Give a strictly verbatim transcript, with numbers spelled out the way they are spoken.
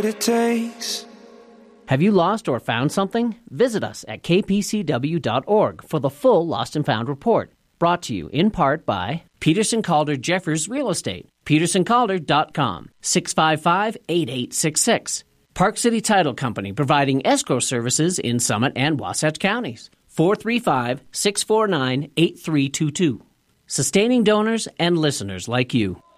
It takes. Have you lost or found something? Visit us at k p c w dot org for the full Lost and Found report. Brought to you in part by Peterson Calder Jeffers Real Estate, peterson calder dot com, six five five, eight eight six six. Park City Title Company providing escrow services in Summit and Wasatch counties, four three five, six four nine, eight three two two. Sustaining donors and listeners like you.